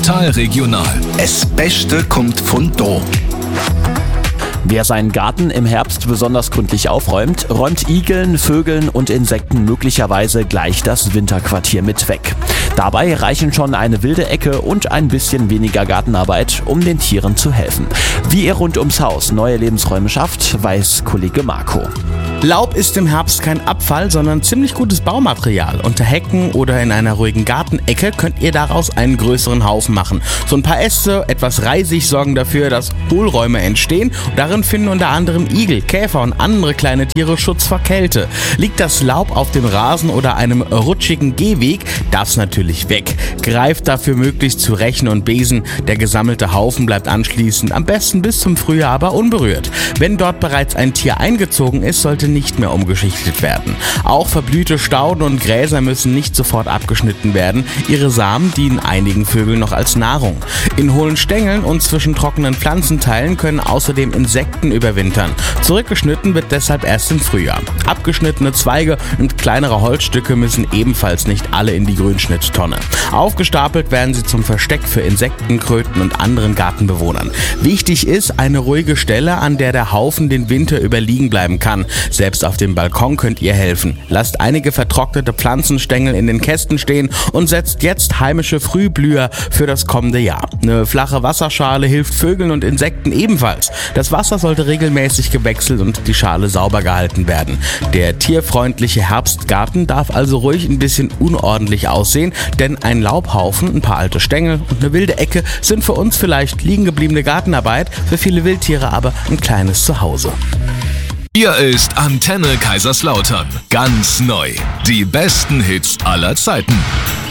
Total regional. Das Beste kommt von da. Wer seinen Garten im Herbst besonders gründlich aufräumt, räumt Igeln, Vögeln und Insekten möglicherweise gleich das Winterquartier mit weg. Dabei reichen schon eine wilde Ecke und ein bisschen weniger Gartenarbeit, um den Tieren zu helfen. Wie ihr rund ums Haus neue Lebensräume schafft, weiß Kollege Marco. Laub ist im Herbst kein Abfall, sondern ziemlich gutes Baumaterial. Unter Hecken oder in einer ruhigen Gartenecke könnt ihr daraus einen größeren Haufen machen. So ein paar Äste, etwas Reisig sorgen dafür, dass Hohlräume entstehen. Darin finden unter anderem Igel, Käfer und andere kleine Tiere Schutz vor Kälte. Liegt das Laub auf dem Rasen oder einem rutschigen Gehweg, darf es natürlich weg. Greift dafür möglichst zu Rechen und Besen. Der gesammelte Haufen bleibt anschließend am besten bis zum Frühjahr aber unberührt. Wenn dort bereits ein Tier eingezogen ist, sollte nicht mehr umgeschichtet werden. Auch verblühte Stauden und Gräser müssen nicht sofort abgeschnitten werden. Ihre Samen dienen einigen Vögeln noch als Nahrung. In hohlen Stängeln und zwischen trockenen Pflanzenteilen können außerdem Insekten überwintern. Zurückgeschnitten wird deshalb erst im Frühjahr. Abgeschnittene Zweige und kleinere Holzstücke müssen ebenfalls nicht alle in die Grünschnitttonne. Aufgestapelt werden sie zum Versteck für Insekten, Kröten und anderen Gartenbewohnern. Wichtig ist eine ruhige Stelle, an der der Haufen den Winter über liegen bleiben kann. Selbst auf dem Balkon könnt ihr helfen. Lasst einige vertrocknete Pflanzenstängel in den Kästen stehen und setzt jetzt heimische Frühblüher für das kommende Jahr. Eine flache Wasserschale hilft Vögeln und Insekten ebenfalls. Das Wasser sollte regelmäßig gewechselt und die Schale sauber gehalten werden. Der tierfreundliche Herbstgarten darf also ruhig ein bisschen unordentlich aussehen, denn ein Laubhaufen, ein paar alte Stängel und eine wilde Ecke sind für uns vielleicht liegen gebliebene Gartenarbeit, für viele Wildtiere aber ein kleines Zuhause. Hier ist Antenne Kaiserslautern. Ganz neu. Die besten Hits aller Zeiten.